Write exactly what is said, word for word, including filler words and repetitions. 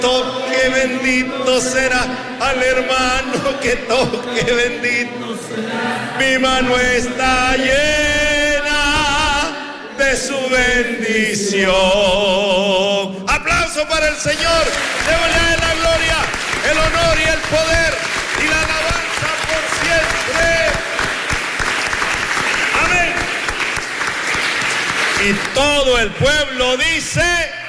Toque, bendito será al hermano que toque, bendito será. Mi mano está llena de su bendición. Aplauso para el Señor. Démosle la gloria, el honor y el poder y la alabanza por siempre. Amén. Y todo el pueblo dice...